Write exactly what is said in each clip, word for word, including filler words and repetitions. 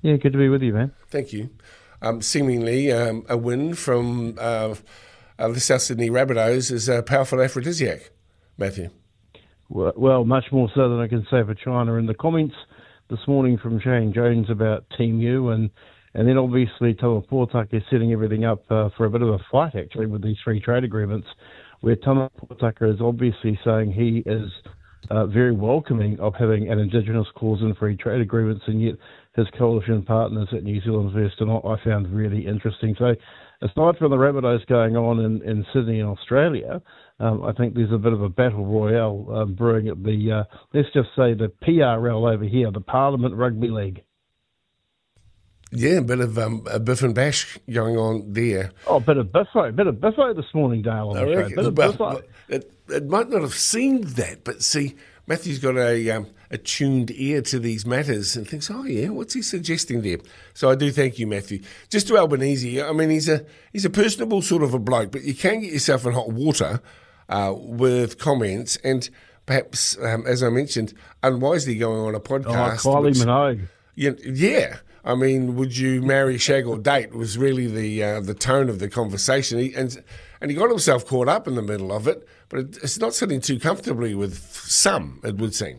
Yeah, good to be with you, man. Thank you. Um, seemingly um, a win from uh, uh, the South Sydney Rabbitohs is a powerful aphrodisiac, Matthew. Well, well, much more so than I can say for China. In the comments this morning from Shane Jones about Team U, and, and then obviously Tama Portaka is setting everything up uh, for a bit of a fight, actually, with these free trade agreements, where Tama Portaka is obviously saying he is uh, very welcoming of having an Indigenous clause in free trade agreements, and yet his coalition partners at New Zealand First are not, I found really interesting. So aside from the Rabbitohs going on in, in Sydney and Australia, um, I think there's a bit of a battle royale um, brewing at the, uh, let's just say the P R L over here, the Parliament Rugby League. Yeah, a bit of um, a biff and bash going on there. Oh, a bit of biffo, a bit of biffo this morning, Dale, on the show. Bit of well, biffo. It, it might not have seemed that, but see, Matthew's got a um, a tuned ear to these matters and thinks, oh yeah, what's he suggesting there? So I do thank you, Matthew. Just to Albanese, I mean, he's a he's a personable sort of a bloke, but you can get yourself in hot water uh, with comments and perhaps, um, as I mentioned, unwisely going on a podcast. Oh, Kylie which, Minogue. Yeah, yeah. I mean, would you marry, shag or date was really the uh, the tone of the conversation. He, and and he got himself caught up in the middle of it, but it, it's not sitting too comfortably with some, it would seem.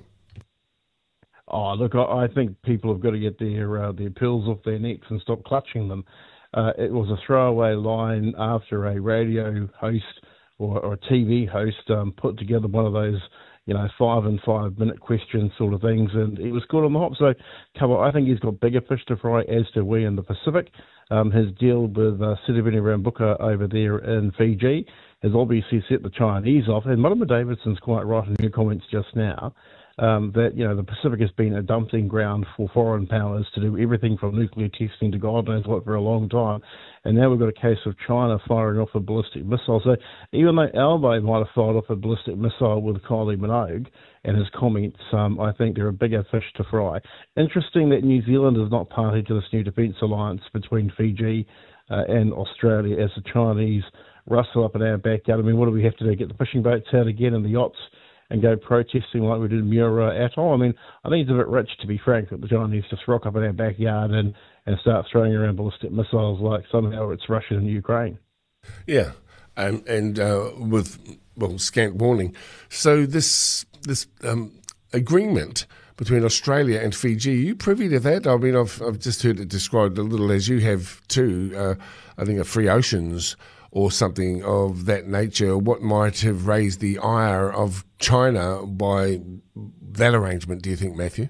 Oh, look, I, I think people have got to get their uh, their pills off their necks and stop clutching them. Uh, it was a throwaway line after a radio host or, or a T V host um, put together one of those, you know, five and five minute question sort of things, and he was caught on the hop. So, cover, I think he's got bigger fish to fry, as do we in the Pacific. Um, his deal with uh, Sitiveni Rambuka over there in Fiji has obviously set the Chinese off, and Marama Davidson's quite right in her comments just now, um, that, you know, the Pacific has been a dumping ground for foreign powers to do everything from nuclear testing to God knows what for a long time. And now we've got a case of China firing off a ballistic missile. So even though Albo might have fired off a ballistic missile with Kylie Minogue and his comments, um, I think there are bigger fish to fry. Interesting that New Zealand is not party to this new defence alliance between Fiji uh, and Australia as the Chinese rustle up in our backyard. I mean, what do we have to do? Get the fishing boats out again and the yachts and go protesting like we did in Mura Atoll? I mean, I think it's a bit rich, to be frank, that the Chinese just rock up in our backyard and, and start throwing around ballistic missiles like somehow it's Russia and Ukraine. Yeah, and, and uh, with, well, scant warning. So this this um, agreement between Australia and Fiji, are you privy to that? I mean, I've, I've just heard it described a little as you have too, uh, I think a free oceans or something of that nature. What might have raised the ire of China by that arrangement, do you think, Matthew?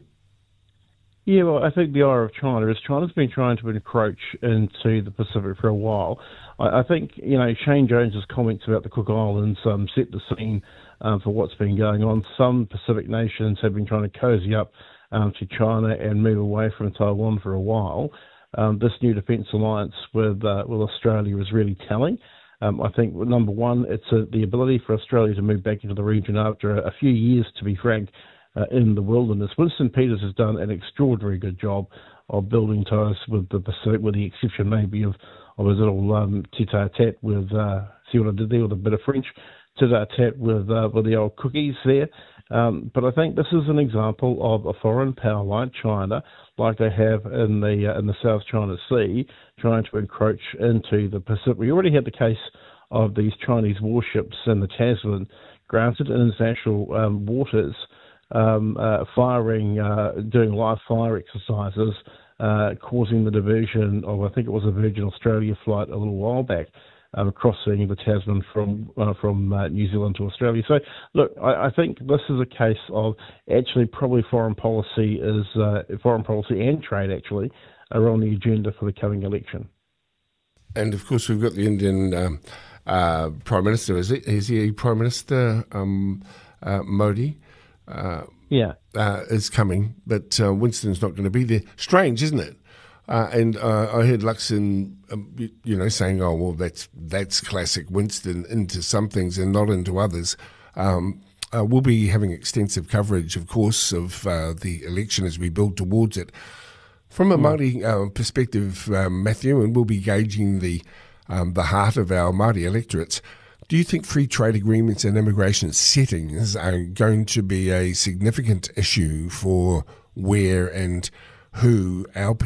Yeah, well, I think the ire of China is China's been trying to encroach into the Pacific for a while. I, I think, you know, Shane Jones's comments about the Cook Islands um, set the scene um, for what's been going on. Some Pacific nations have been trying to cozy up um, to China and move away from Taiwan for a while. Um, this new defence alliance with uh, with Australia is really telling. Um, I think, number one, it's a, the ability for Australia to move back into the region after a, a few years, to be frank, uh, in the wilderness. Winston Peters has done an extraordinary good job of building ties with the Pacific, with the exception maybe of, of his little um, tete-a-tete with, uh, see what I did there with a bit of French, tete-a-tete with, uh, with the old cookies there. Um, but I think this is an example of a foreign power like China, like they have in the uh, in the South China Sea, trying to encroach into the Pacific. We already had the case of these Chinese warships in the Tasman, granted in international um, waters, um, uh, firing, uh, doing live fire exercises, uh, causing the diversion of, I think it was a Virgin Australia flight a little while back, Um, crossing the Tasman from uh, from uh, New Zealand to Australia. So, look, I, I think this is a case of actually probably foreign policy is uh, foreign policy and trade actually are on the agenda for the coming election. And of course, we've got the Indian um, uh, Prime Minister. Is he? Is he Prime Minister um, uh, Modi? Uh, yeah, uh, is coming, but uh, Winston's not going to be there. Strange, isn't it? Uh, and uh, I heard Luxon, um, you know, saying, "Oh, well, that's that's classic Winston into some things and not into others." Um, uh, we'll be having extensive coverage, of course, of uh, the election as we build towards it. From a Māori uh, perspective, um, Matthew, and we'll be gauging the um, the heart of our Māori electorates. Do you think free trade agreements and immigration settings are going to be a significant issue for where and who our